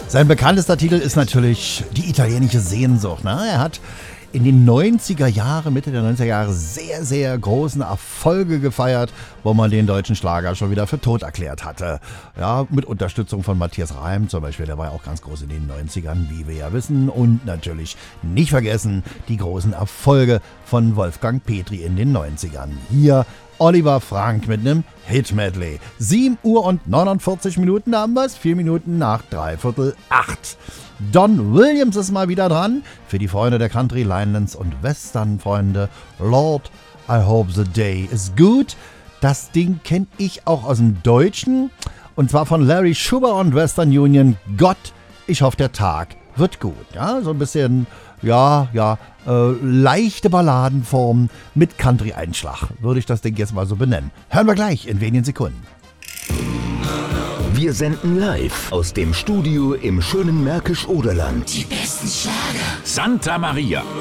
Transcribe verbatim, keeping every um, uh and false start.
Sein bekanntester Titel ist natürlich Die italienische Sehnsucht. Ne? Er hat in den neunziger Jahren, Mitte der neunziger Jahre sehr, sehr großen Erfolge gefeiert, wo man den deutschen Schlager schon wieder für tot erklärt hatte. Ja, mit Unterstützung von Matthias Reim zum Beispiel, der war ja auch ganz groß in den neunzigern, wie wir ja wissen. Und natürlich nicht vergessen die großen Erfolge von Wolfgang Petri in den neunzigern. Hier Oliver Frank mit einem Hit-Medley. sieben Uhr und neunundvierzig Minuten haben wir es, vier Minuten nach dreiviertel acht. Don Williams ist mal wieder dran. Für die Freunde der Country, Linelands und Western-Freunde. Lord, I hope the day is good. Das Ding kenne ich auch aus dem Deutschen. Und zwar von Larry Schubert und Western Union. Gott, ich hoffe, der Tag wird gut. Ja, so ein bisschen, ja, ja, äh, leichte Balladenform mit Country-Einschlag. Würde ich das Ding jetzt mal so benennen. Hören wir gleich in wenigen Sekunden. Wir senden live aus dem Studio im schönen Märkisch-Oderland. Die besten Schlager. Santa Maria.